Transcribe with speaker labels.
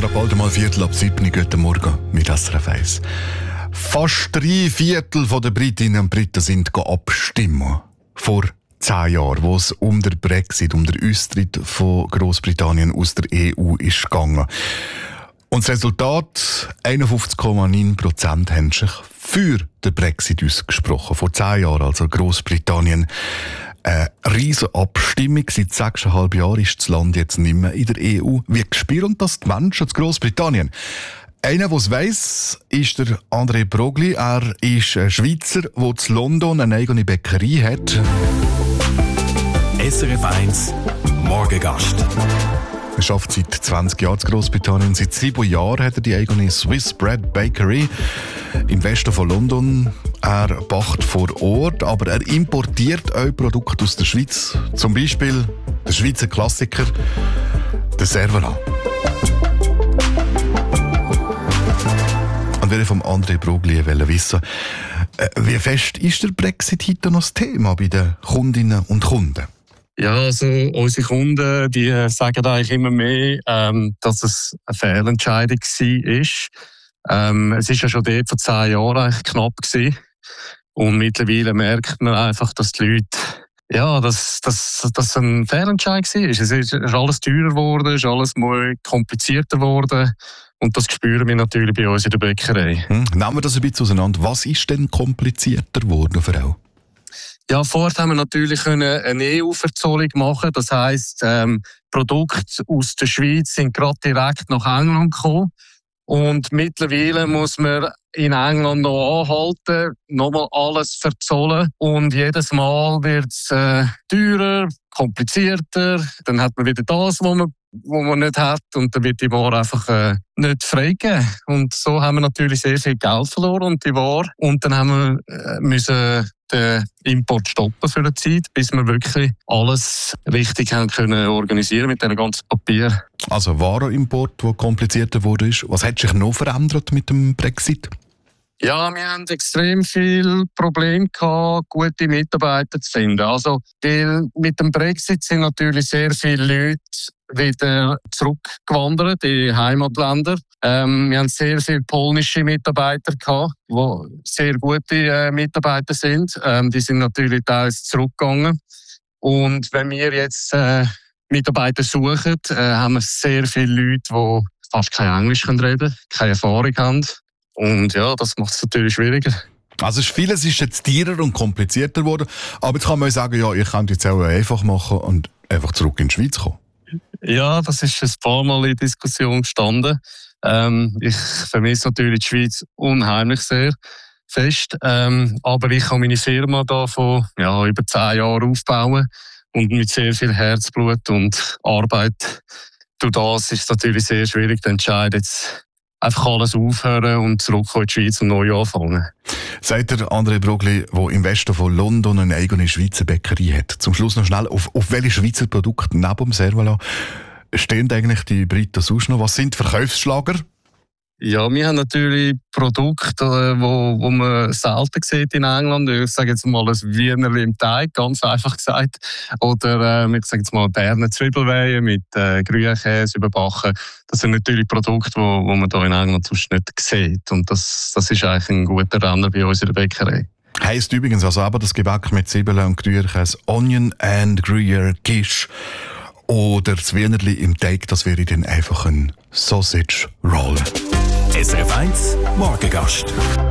Speaker 1: gerade bald einmal 6:15, guten Morgen mit SRF 1. Fast 3/4 der Britinnen und Briten sind abstimmen. Vor 10 Jahren, wo es um den Brexit, um den Austritt von Großbritannien aus der EU ist gegangen. Und das Resultat, 51,9% haben sich für den Brexit ausgesprochen. Vor 10 Jahren, also Großbritannien. Eine riesige Abstimmung. Seit 6,5 Jahren ist das Land jetzt nicht mehr in der EU. Wie spüren das die Menschen in Großbritannien? Einer, der es weiss, ist der André Brogli. Er ist ein Schweizer, der in London eine eigene Bäckerei hat.
Speaker 2: SRF 1 Morgengast.
Speaker 1: Er arbeitet seit 20 Jahren in Großbritannien. Seit 7 Jahren hat er die eigene Swiss Bread Bakery im Westen von London. Er backt vor Ort, aber er importiert auch Produkte aus der Schweiz. Zum Beispiel der Schweizer Klassiker, der Cervelat. Und will ich vom André Brogli wissen, wie fest ist der Brexit heute noch das Thema bei den Kundinnen und Kunden?
Speaker 3: Ja, also unsere Kunden, die sagen eigentlich immer mehr, dass es eine Fehlentscheidung war. Es ist ja schon dort vor 10 Jahren eigentlich knapp gewesen. Und mittlerweile merkt man einfach, dass die Leute, ja, dass ein Fehlentscheid war. Es ist alles teurer geworden, es ist alles mal komplizierter geworden. Und das spüren wir natürlich bei uns in der Bäckerei.
Speaker 1: Nehmen wir das ein bisschen auseinander. Was ist denn komplizierter geworden für auch?
Speaker 3: Ja, vorher haben wir natürlich eine EU-Verzollung machen. Das heisst, Produkte aus der Schweiz sind gerade direkt nach England gekommen. Und mittlerweile muss man in England noch anhalten, nochmal alles verzollen. Und jedes Mal wird es teurer, komplizierter. Dann hat man wieder das, was man nicht hat. Und dann wird die Ware einfach nicht freigegeben. Und so haben wir natürlich sehr viel Geld verloren und die Ware. Und dann haben wir müssen den Import stoppen für eine Zeit, bis wir wirklich alles richtig haben können organisieren mit dem ganzen Papier.
Speaker 1: Also Warenimport, der komplizierter wurde. Was hat sich noch verändert mit dem Brexit?
Speaker 3: Ja, wir haben extrem viel Probleme gehabt, gute Mitarbeiter zu finden. Also, weil mit dem Brexit sind natürlich sehr viele Leute wieder zurückgewandert in Heimatländer. Wir haben sehr viele polnische Mitarbeiter gehabt, die sehr gute Mitarbeiter sind. Die sind natürlich teils zurückgegangen. Und wenn wir jetzt Mitarbeiter suchen, haben wir sehr viele Leute, die fast kein Englisch reden können, keine Erfahrung haben. Und ja, das macht es natürlich schwieriger.
Speaker 1: Also vieles ist jetzt teurer und komplizierter geworden. Aber jetzt kann man sagen, ja, ich könnte jetzt auch einfach machen und einfach zurück in die Schweiz kommen.
Speaker 3: Ja, das ist ein paar Mal in Diskussion gestanden. Ich vermisse natürlich die Schweiz unheimlich sehr fest. Aber ich habe meine Firma da von über 10 Jahren aufbauen und mit sehr viel Herzblut und Arbeit. Durch das ist es natürlich sehr schwierig zu entscheiden, jetzt einfach alles aufhören und zurückkommen in die Schweiz und neu anfangen.
Speaker 1: Sagt der André Brogli, der im Westen von London eine eigene Schweizer Bäckerei hat. Zum Schluss noch schnell, auf welche Schweizer Produkte neben dem Cervelat stehen eigentlich die Briten sonst noch? Was sind Verkaufsschlager?
Speaker 3: Ja, wir haben natürlich Produkte, wo man selten sieht in England. Ich sage jetzt mal ein Wienerli im Teig, ganz einfach gesagt. Oder ich sage jetzt mal Berner Zwiebelweihe mit Gruyère-Käse überbacken. Das sind natürlich Produkte, wo man hier in England sonst nicht sieht. Und das ist eigentlich ein guter Renner bei uns in der Bäckerei.
Speaker 1: Heisst übrigens also aber das Gebäck mit Zwiebeln und Gruyère-Käse Onion and Gruyère Quiche. Oder das Wienerli im Teig, das wäre dann einfach ein Sausage Roll.
Speaker 2: SRF 1 Morgengast.